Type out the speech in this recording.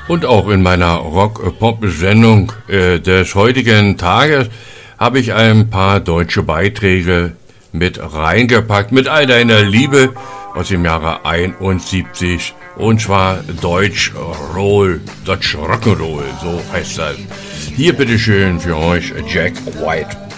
Und auch in meiner Rock-Pop-Sendung des heutigen Tages habe ich ein paar deutsche Beiträge mit reingepackt, mit all deiner Liebe aus dem Jahre 71, und zwar Deutsch Rock'n'Roll, so heißt das. Hier bitteschön für euch Jack White.